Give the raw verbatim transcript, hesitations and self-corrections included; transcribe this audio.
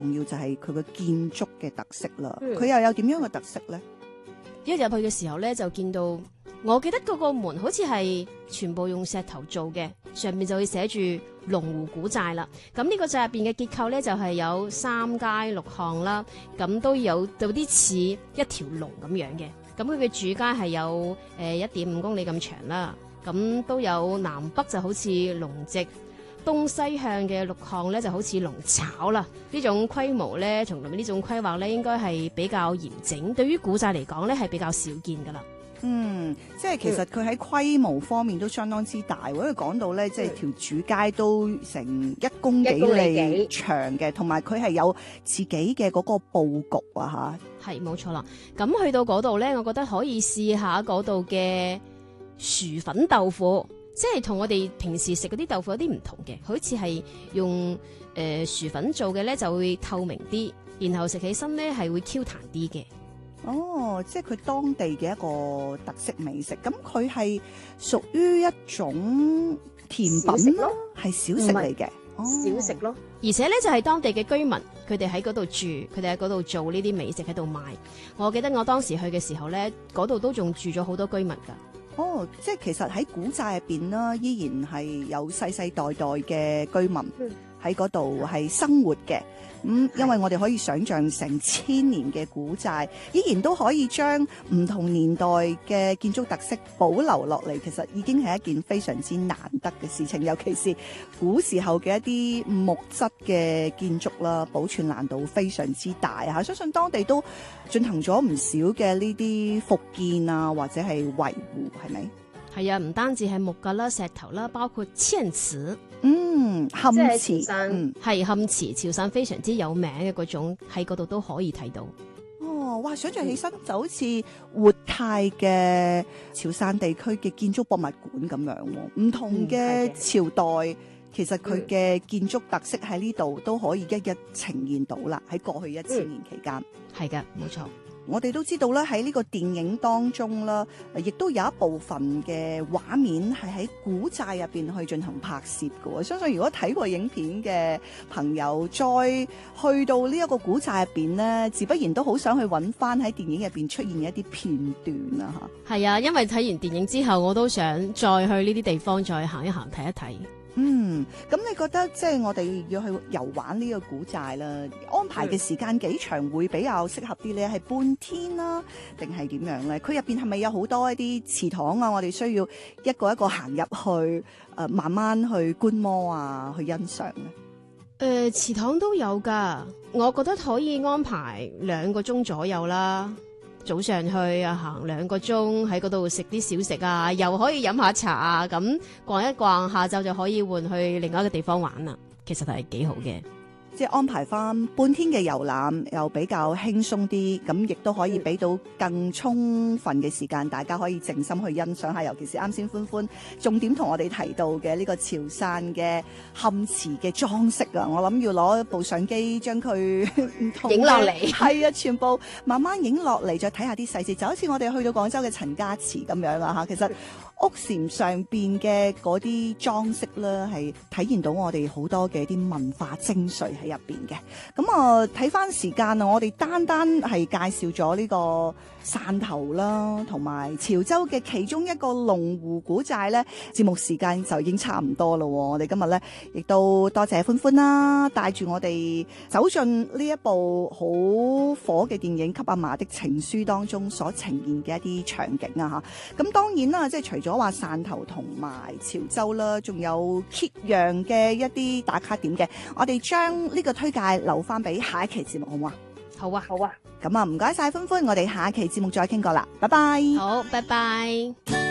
重要就係佢個建築嘅特色啦。佢、 嗯、 又有點樣嘅特色咧？ 一入去嘅時候咧，就見到，我記得嗰個門好似係全部用石頭做嘅，上面就會寫住龍湖古寨啦。咁呢個寨入邊嘅結構咧，就係、是、有三階六巷啦，咁都有有啲似一條龍咁樣嘅。咁佢嘅主街係有誒一點五公里咁長啦，咁都有南北就好似龍脊，東西向嘅六巷咧就好似龍爪啦。呢種規模咧，同埋呢種規劃咧，應該係比較嚴整。對於古寨嚟講咧，係比較少見噶啦。 嗯，即係其實佢喺規模方面都相當之大。因為講到咧，即係條主街都成一公幾里長嘅，同埋佢係有自己嘅嗰個佈局啊吓。 係冇錯啦。咁去到嗰度咧，我覺得可以試下嗰度嘅薯粉豆腐，即係同我哋平時食嗰啲豆腐有啲唔同嘅，好似係用誒、呃、薯粉做嘅咧，就會透明啲，然後食起身咧係會 Q 彈啲嘅。 哦，即係佢當地嘅一個特色美食。咁佢係屬於一種甜品咯，係小食嚟嘅。 小食咯， 而且咧就係、是、當地嘅居民，佢哋喺嗰度住，佢哋喺嗰度做呢啲美食喺度賣。我記得我當時去嘅時候咧，嗰度都仲住咗好多居民噶。 哦，即係其實喺古寨入邊啦，依然係有世世代代嘅居民喺嗰度係生活嘅。咁、嗯、因為我哋可以想象成千年嘅古寨，依然都可以將唔同年代嘅建築特色保留落嚟，其實已經係一件非常之難得嘅事情。尤其是古時候嘅一啲木質嘅建築啦，保存難度非常之大嚇。相信當地都進行咗唔少嘅呢啲復建啊，或者係維護，係咪？ 係啊，唔單止係木噶啦、石頭啦，包括嵌瓷。 嗯，嵌瓷， 嗯，係嵌瓷，潮汕非常之有名嘅嗰種，喺嗰度都可以睇到。 哦，哇！想象起身就好似活態嘅潮汕地區嘅建築博物館咁樣喎，唔同嘅朝代，嗯、其實佢嘅建築特色喺呢度都可以一一呈現到啦。喺過去一千年期間， 係嘅，冇錯。 我哋都知道咧，喺呢個電影當中啦，亦都有一部分嘅畫面係喺古寨入邊去進行拍攝嘅。我相信如果睇過影片嘅朋友，再去到呢一個古寨入邊咧，自不然都好想去揾翻喺電影入邊出現嘅一啲片段啊！嚇，係啊，因為睇完電影之後，我都想再去呢啲地方再行一行睇一睇。 嗯，咁你覺得即係我哋要去遊玩呢個古寨啦，安排嘅時間幾長會比較適合啲咧？係半天啦，定係點樣咧？佢入邊係咪有好多一啲祠堂啊？我哋需要一個一個行入去，誒、呃，慢慢去觀摩啊，去欣賞咧。誒、 呃，祠堂都有噶，我覺得可以安排兩個鐘左右啦。早上去啊，行兩個鐘喺嗰度食啲小食啊，又可以飲下茶啊，咁逛一逛，下晝就可以換去另外一個地方玩啦。其實係幾好嘅。 即係安排翻半天嘅遊覽，又比較輕鬆啲，咁亦都可以俾到更充分嘅時間，大家可以靜心去欣賞下。尤其是啱先歡歡重點同我哋提到嘅呢個潮汕嘅嵌瓷嘅裝飾啊，我諗要攞部相機將佢影落嚟， 係啊，全部慢慢影落嚟，再睇下啲細節，就好似我哋去到廣州嘅陳家祠咁樣啊嚇。其實屋檐上邊嘅嗰啲裝飾咧，係體現到我哋好多嘅啲文化精髓喺入邊嘅。咁啊，睇翻時間啊，我哋單單係介紹咗呢個汕頭啦，同埋潮州嘅其中一個龍湖古寨咧，節目時間就已經差唔多咯。我哋今日咧亦都多謝歡歡啦，帶住我哋走進呢一部好火嘅電影《給阿嫲的情書》當中所呈現嘅一啲場景啊嚇。咁當然啦，即係除咗話汕頭同埋潮州啦，仲有揭陽嘅一啲打卡點嘅，我哋將呢個推介留翻俾下一期節目，好唔好啊？ 好啊，好啊。 咁啊，唔該晒歡歡，我哋下一期節目再傾過啦，拜拜。 好，拜拜。